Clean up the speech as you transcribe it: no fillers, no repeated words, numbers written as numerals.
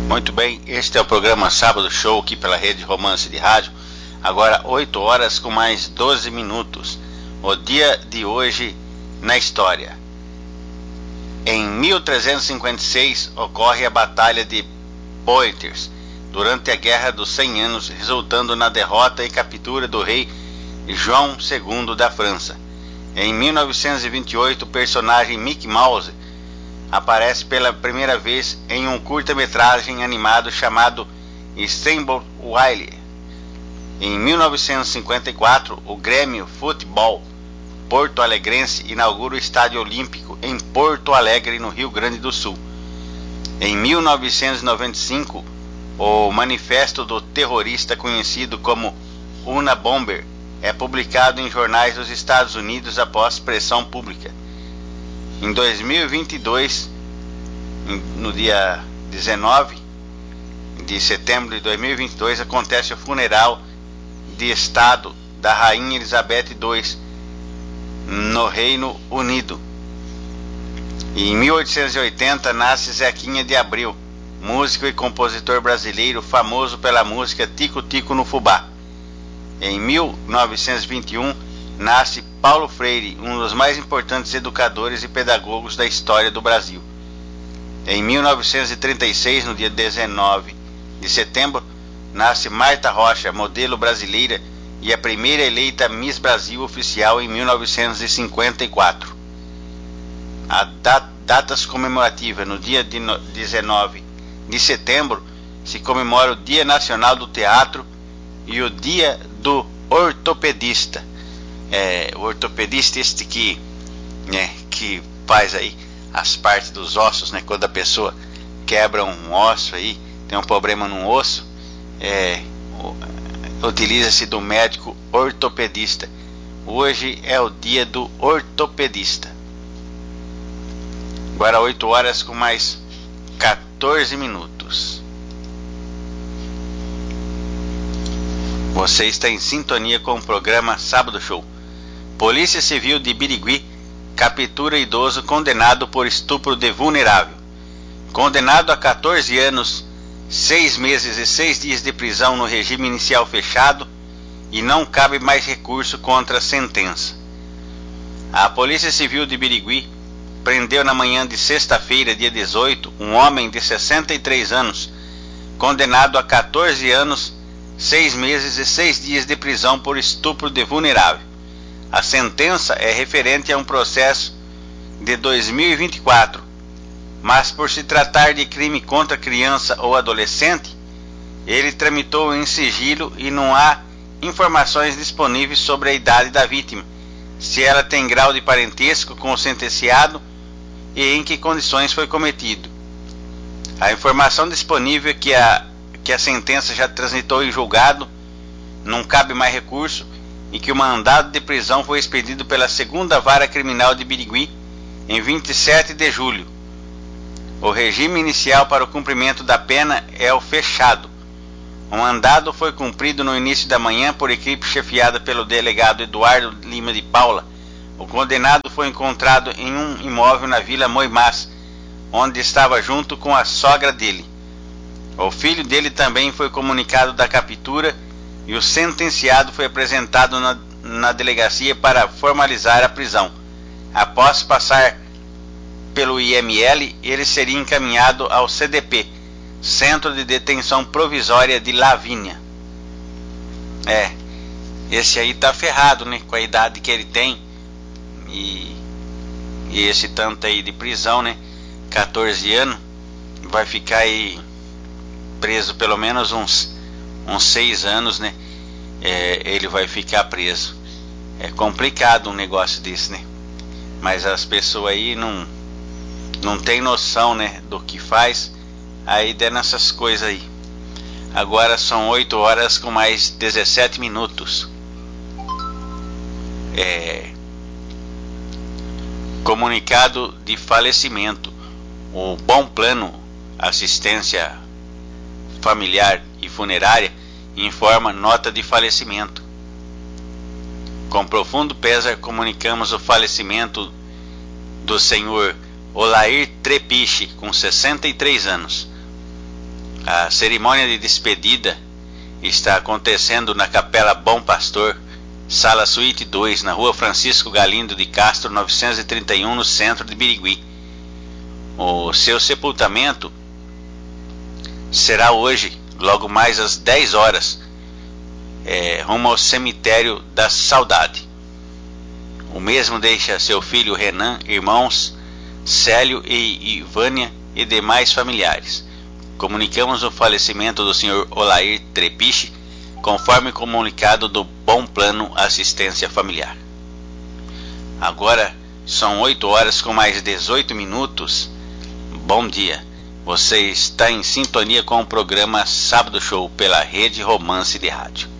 Muito bem, este é o programa Sábado Show aqui pela Rede Romance de Rádio. Agora 8 horas com mais 12 minutos. O dia de hoje na história. Em 1356 ocorre a Batalha de Poitiers, durante a Guerra dos 100 Anos, resultando na derrota e captura do rei João II da França. Em 1928, o personagem Mickey Mouse aparece pela primeira vez em um curta-metragem animado chamado Steamboat Willie. Em 1954, o Grêmio Futebol Porto Alegrense inaugura o Estádio Olímpico em Porto Alegre, no Rio Grande do Sul. Em 1995, o Manifesto do Terrorista, conhecido como Unabomber, é publicado em jornais dos Estados Unidos após pressão pública. Em 2022, no dia 19 de setembro de 2022, acontece o funeral de Estado da Rainha Elizabeth II no Reino Unido. E em 1880 nasce Zequinha de Abreu, músico e compositor brasileiro famoso pela música Tico Tico no Fubá. Em 1921 nasce Paulo Freire, um dos mais importantes educadores e pedagogos da história do Brasil. Em 1936, no dia 19 de setembro, nasce Marta Rocha, modelo brasileira e a primeira eleita Miss Brasil oficial em 1954. Datas comemorativas: no dia 19 de setembro se comemora o Dia Nacional do Teatro e o Dia do Ortopedista. O ortopedista que faz aí as partes dos ossos, né? Quando a pessoa quebra um osso aí, tem um problema no osso, utiliza-se do médico ortopedista. Hoje é o dia do ortopedista. Agora 8 horas com mais 14 minutos. Você está em sintonia com o programa Sábado Show. Polícia Civil de Birigui captura idoso condenado por estupro de vulnerável. Condenado a 14 anos, 6 meses e 6 dias de prisão no regime inicial fechado, e não cabe mais recurso contra a sentença. A Polícia Civil de Birigui prendeu na manhã de sexta-feira, dia 18, um homem de 63 anos, condenado a 14 anos, 6 meses e 6 dias de prisão por estupro de vulnerável. A sentença é referente a um processo de 2024, mas por se tratar de crime contra criança ou adolescente, ele tramitou em sigilo e não há informações disponíveis sobre a idade da vítima, se ela tem grau de parentesco com o sentenciado e em que condições foi cometido. A informação disponível é que a sentença já transitou em julgado, não cabe mais recurso, e que o mandado de prisão foi expedido pela 2ª Vara Criminal de Birigui em 27 de julho. O regime inicial para o cumprimento da pena é o fechado. O mandado foi cumprido no início da manhã por equipe chefiada pelo delegado Eduardo Lima de Paula. O condenado foi encontrado em um imóvel na Vila Moimás, onde estava junto com a sogra dele. O filho dele também foi comunicado da captura e o sentenciado foi apresentado na delegacia para formalizar a prisão. Após passar pelo IML, ele seria encaminhado ao CDP, Centro de Detenção Provisória de Lavínia. Esse aí tá ferrado, né? Com a idade que ele tem e esse tanto aí de prisão, né? 14 anos, vai ficar aí preso pelo menos uns 6 anos, né? Ele vai ficar preso. É complicado um negócio desse, né? Mas as pessoas aí não tem noção, né, do que faz, aí dá nessas coisas aí. Agora são 8 horas com mais 17 minutos. Comunicado de falecimento. O Bom Plano Assistência Familiar e Funerária informa nota de falecimento. Com profundo pesar comunicamos o falecimento do senhor Olair Trepiche, com 63 anos. A cerimônia de despedida está acontecendo na Capela Bom Pastor, Sala Suíte 2, na Rua Francisco Galindo de Castro, 931, no centro de Birigui. O seu sepultamento será hoje, logo mais às 10 horas, rumo ao Cemitério da Saudade. O mesmo deixa seu filho Renan, irmãos Célio e Ivânia e demais familiares. Comunicamos o falecimento do Sr. Olair Trepiche, conforme comunicado do Bom Plano Assistência Familiar. Agora são 8 horas com mais 18 minutos. Bom dia. Você está em sintonia com o programa Sábado Show pela Rede Romance de Rádio.